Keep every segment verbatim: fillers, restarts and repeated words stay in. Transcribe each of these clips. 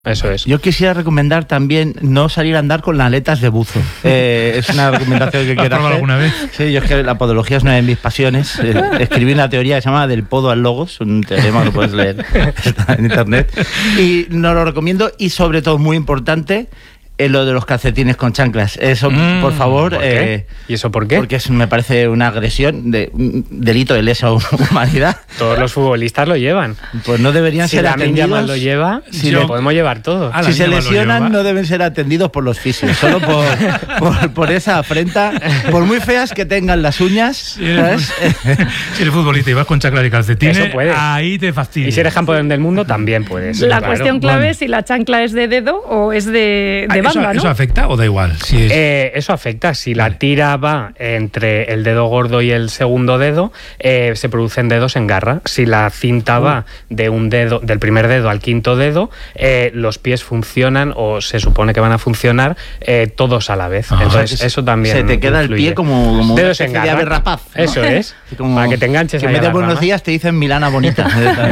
Eso es. Yo quisiera recomendar también no salir a andar con las aletas de buzo. Eh, es una recomendación que quiero hacer. ¿Alguna vez? Sí, yo es que la podología es una de mis pasiones. Eh, escribí una teoría que se llama del podo al logos, un teorema que lo puedes leer, está en internet. Y no lo recomiendo, y sobre todo, muy importante, es lo de los calcetines con chanclas. Eso, mm, por favor. ¿Por qué? Eh, ¿Y eso por qué? Porque es, me parece una agresión, de un delito de lesa humanidad. Todos los futbolistas lo llevan. Pues no deberían si ser la atendidos. Si lo lleva, si lo le, podemos llevar todos. Si se lesionan, no deben ser atendidos por los fisios, solo por, por, por esa afrenta, por muy feas que tengan las uñas. Si eres, si eres futbolista y vas con chanclas y calcetines, eso puedes. Ahí te fastidia. Y si eres campeón del mundo, también puedes. La claro. cuestión clave bueno. es si la chancla es de dedo o es de, de ah, bamba, eso, ¿no? ¿Eso afecta o da igual? Si es... eh, eso afecta. Si la tira va entre el dedo gordo y el segundo dedo, eh, se producen dedos en garra. Si la cinta uh. va de un dedo, del primer dedo al quinto dedo, eh, los pies funcionan, o se supone que van a funcionar eh, todos a la vez. Ajá. Entonces se, eso también se te queda influye. El pie como, como dedos en garra. De rapaz, ¿no? Eso es. Como para que te enganches. Que en vez de buenos días te dicen Milana bonita.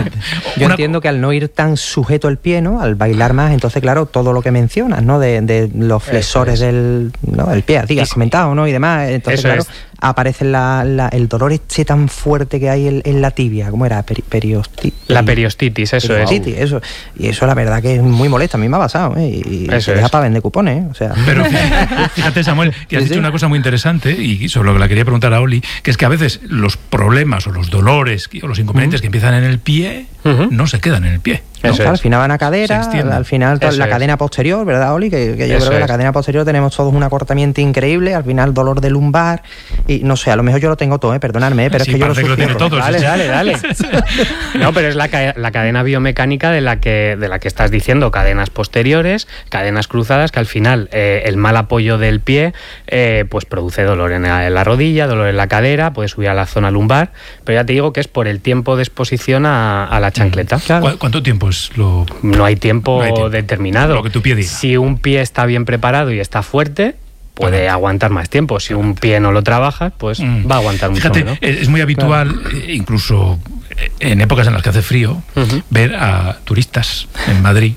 Yo Una... entiendo que al no ir tan sujeto el pie, ¿no? Al bailar más, entonces claro, todo lo que mencionas, ¿no? De, de los flexores es. del, ¿no? del pie, así que has comentado, ¿no? Y demás. Entonces, eso claro, es. aparece la, la, el dolor este tan fuerte que hay en, en la tibia. ¿Cómo era? Peri, periosti, la periostitis, eso periostitis, es. Eso. Y eso la verdad que es muy molesta. A mí me ha pasado, ¿eh? Y eso se deja es. para vender cupones, ¿eh? O sea. Pero fíjate, Samuel, que has sí, dicho sí. una cosa muy interesante, y sobre lo que la quería preguntar a Oli, que es que a veces los problemas o los dolores o los inconvenientes uh-huh. que empiezan en el pie uh-huh. no se quedan en el pie. No, claro, al final van a cadera, al final eso la es. cadena posterior, ¿verdad, Oli? Que, que yo eso creo que es. la cadena posterior tenemos todos un acortamiento increíble, al final dolor de lumbar, y no sé, a lo mejor yo lo tengo todo, ¿eh? Perdonadme, pero sí, es que yo lo sufro. Que lo todo, dale, sí. dale, dale. No, pero es la, la cadena biomecánica de la que de la que estás diciendo, cadenas posteriores, cadenas cruzadas, que al final eh, el mal apoyo del pie eh, pues produce dolor en la, en la rodilla, dolor en la cadera, puede subir a la zona lumbar, pero ya te digo que es por el tiempo de exposición a, a la chancleta. Claro. ¿Cuánto tiempo es lo...? No hay tiempo, no hay tiempo determinado. Lo que tu pie diga. Si un pie está bien preparado y está fuerte, puede claro. aguantar más tiempo. Si un pie no lo trabajas, pues mm. va a aguantar mucho Fíjate, menos. Es muy habitual, claro. eh, incluso en épocas en las que hace frío, uh-huh. ver a turistas en Madrid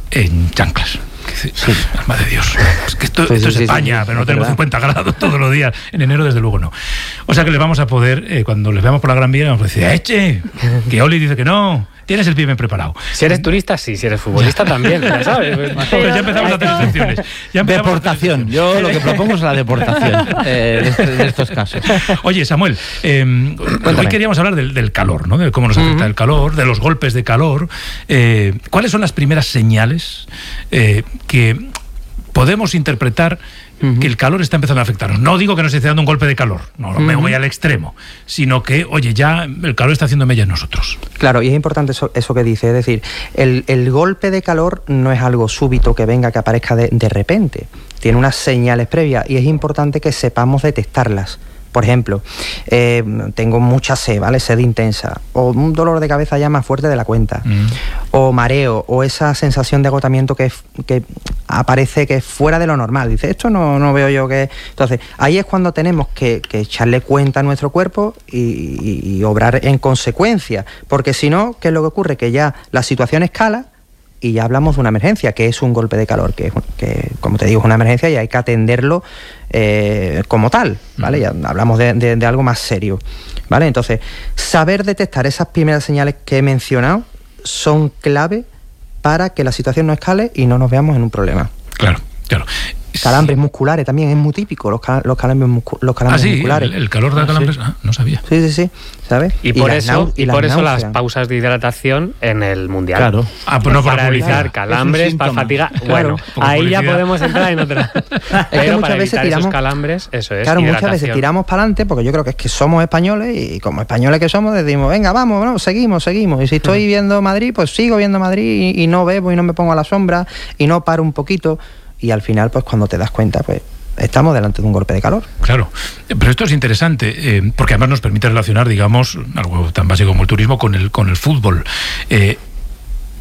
en chanclas. Sí, madre de Dios, es que esto, sí, esto sí, es España, sí, sí, pero no tenemos verdad. cincuenta grados todos los días. En enero, desde luego, no. O sea que les vamos a poder, eh, cuando les veamos por la Gran Vía, vamos a decir, ¡eche! Que Oli dice que no. Tienes el pie bien preparado. Si eres turista, sí. Si eres futbolista, también. Ya sabes. Pues ya empezamos a hacer excepciones. Ya deportación. A hacer Yo lo que propongo es la deportación eh, de, de estos casos. Oye, Samuel, eh, hoy queríamos hablar del, del calor, ¿no? De cómo nos afecta uh-huh. el calor, de los golpes de calor. Eh, ¿Cuáles son las primeras señales eh, que podemos interpretar uh-huh. que el calor está empezando a afectarnos? No digo que nos esté dando un golpe de calor, no uh-huh. me voy al extremo, sino que, oye, ya el calor está haciendo mella en nosotros. Claro, y es importante eso, eso que dice, es decir, el, el golpe de calor no es algo súbito que venga, que aparezca de, de repente, tiene unas señales previas y es importante que sepamos detectarlas. Por ejemplo, eh, tengo mucha sed, ¿vale? Sed intensa, o un dolor de cabeza ya más fuerte de la cuenta, mm. o mareo, o esa sensación de agotamiento que, que aparece que es fuera de lo normal. Dice, esto no, no veo yo que... Entonces, ahí es cuando tenemos que, que echarle cuenta a nuestro cuerpo y, y, y obrar en consecuencia, porque si no, ¿qué es lo que ocurre? Que ya la situación escala y ya hablamos de una emergencia, que es un golpe de calor, que, que como te digo, es una emergencia y hay que atenderlo eh, como tal, ¿vale? Ya hablamos de, de, de algo más serio, ¿vale? Entonces, saber detectar esas primeras señales que he mencionado son clave para que la situación no escale y no nos veamos en un problema. Claro, claro. Calambres sí. musculares también es muy típico, los, cal, los calambres, muscu, los calambres ah, sí, musculares. El, el calor da calambres, sí. ah, no sabía. Sí, sí, sí, ¿sabes? Y, y por eso, y y por las eso las pausas de hidratación en el Mundial. Claro. Ah, pues no para evitar calambres, para fatiga. Bueno, claro, ahí ya podemos entrar en otra. Es Pero que muchas para veces evitar tiramos, esos calambres, eso es. Claro, hidratación. muchas veces tiramos para adelante porque yo creo que es que somos españoles y como españoles que somos decimos, venga, vamos, vamos seguimos, seguimos. Y si estoy viendo Madrid, pues sigo viendo Madrid y, y no bebo y no me pongo a la sombra y no paro un poquito. Y al final, pues cuando te das cuenta, pues estamos delante de un golpe de calor. Claro, pero esto es interesante, eh, porque además nos permite relacionar, digamos, algo tan básico como el turismo con el, con el fútbol. Eh,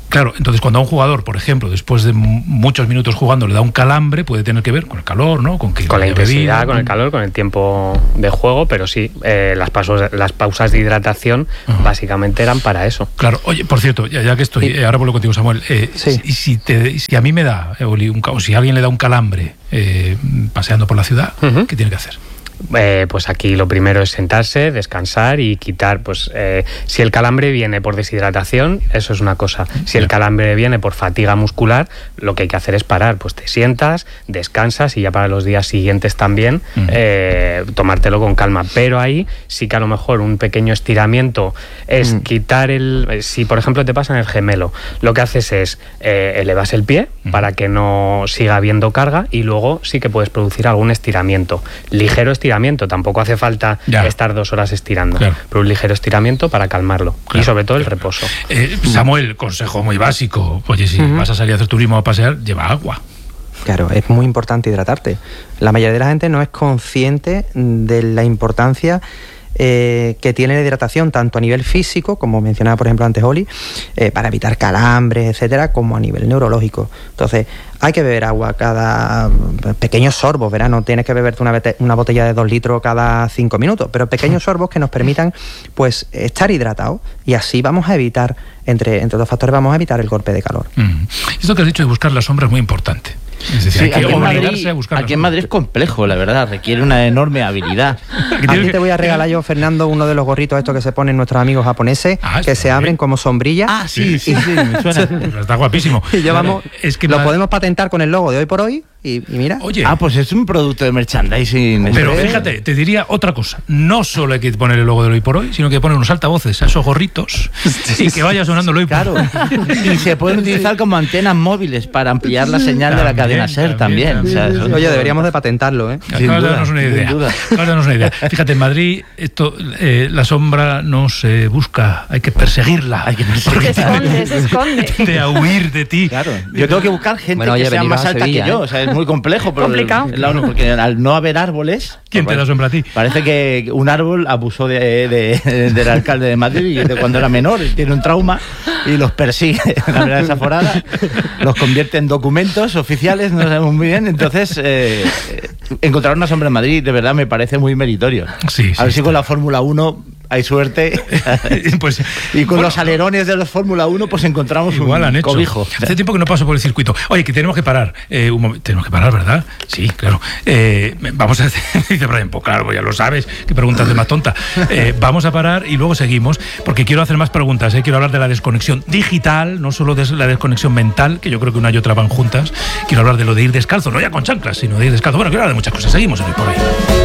Claro, entonces cuando a un jugador, por ejemplo, después de muchos minutos jugando le da un calambre, puede tener que ver con el calor, ¿no? Con, que con la intensidad, bebido, con el calor, con el tiempo de juego, pero sí, eh, las, pasos, las pausas de hidratación uh-huh. básicamente eran para eso. Claro, oye, por cierto, ya, ya que estoy, sí. eh, ahora vuelvo contigo, Samuel, eh, sí. si, si, te, si a mí me da, eh, un, o si a alguien le da un calambre eh, paseando por la ciudad, uh-huh. ¿qué tiene que hacer? Eh, pues aquí lo primero es sentarse, descansar y quitar, pues eh, si el calambre viene por deshidratación, eso es una cosa. Si el calambre viene por fatiga muscular, lo que hay que hacer es parar, pues te sientas, descansas y ya para los días siguientes también uh-huh. eh, tomártelo con calma. Pero ahí sí que a lo mejor un pequeño estiramiento es uh-huh. quitar el... Si por ejemplo te pasa en el gemelo, lo que haces es eh, elevas el pie uh-huh. para que no siga habiendo carga y luego sí que puedes producir algún estiramiento, ligero estiramiento. Tampoco hace falta ya. estar dos horas estirando, claro. pero un ligero estiramiento para calmarlo claro. y sobre todo el reposo. Eh, Samuel, consejo muy básico, oye, si uh-huh. vas a salir a hacer turismo o a pasear, lleva agua. Claro, es muy importante hidratarte. La mayoría de la gente no es consciente de la importancia Eh, que tiene la hidratación tanto a nivel físico, como mencionaba por ejemplo antes Oli, eh, para evitar calambres, etcétera, como a nivel neurológico. Entonces, hay que beber agua cada pequeños sorbos, ¿verdad? No tienes que beberte una, una botella de dos litros cada cinco minutos, pero pequeños sorbos que nos permitan pues estar hidratados y así vamos a evitar, entre, entre dos factores, vamos a evitar el golpe de calor. Mm. Esto que has dicho de buscar la sombra es muy importante. Es decir, sí, hay que aquí obligarse Madrid, a buscar. Aquí en Madrid es complejo, la verdad, requiere una enorme habilidad. A ti te voy a regalar yo, Fernando, uno de los gorritos estos que se ponen nuestros amigos japoneses, ah, que se abren como sombrilla. Ah, sí, sí, sí, me suena. Está guapísimo. Y llevamos, es que lo más... podemos patentar con el logo de Hoy por Hoy. Y, y mira. Oye, ah, pues es un producto de merchandising. Pero fíjate, te diría otra cosa. No solo hay que poner el logo de Hoy por Hoy, sino que poner unos altavoces a esos gorritos sí, y que vaya sonando el Hoy por Hoy. Claro. Y se pueden utilizar como antenas móviles para ampliar la señal también, de la cadena SER también. también. también. O sea, Oye, deberíamos de patentarlo, ¿eh? Acabas de darnos una idea. darnos una idea. Fíjate, en Madrid esto, eh, la sombra no se busca, hay que perseguirla. Hay que perseguirla. Se esconde, se esconde. De a huir de ti. Claro. Yo tengo que buscar gente bueno, oye, que sea más alta Sevilla, que yo. O sea, es muy complejo. Pero complicado. El, el, porque al no haber árboles... ¿Quién te da sombra a ti? Parece que un árbol abusó de, de, de, del alcalde de Madrid de cuando era menor y tiene un trauma y los persigue de una manera desaforada, los convierte en documentos oficiales, no sabemos muy bien. Entonces, eh, encontrar una sombra en Madrid de verdad me parece muy meritorio. Sí, sí, a ver si con la Fórmula uno hay suerte. Pues, y con bueno, los alerones de los Fórmula uno pues encontramos igual un han hecho. cobijo. Hace tiempo que no paso por el circuito. Oye, que tenemos que parar. Eh, un momento. Tenemos que parar, ¿verdad? Sí, claro. Eh, vamos a hacer... Dice Brian, pues claro, ya lo sabes. Qué preguntas de más tonta. Eh, vamos a parar y luego seguimos, porque quiero hacer más preguntas. Eh. Quiero hablar de la desconexión digital, no solo de la desconexión mental, que yo creo que una y otra van juntas. Quiero hablar de lo de ir descalzo, no ya con chanclas, sino de ir descalzo. Bueno, quiero hablar de muchas cosas. Seguimos en Hoy por Hoy.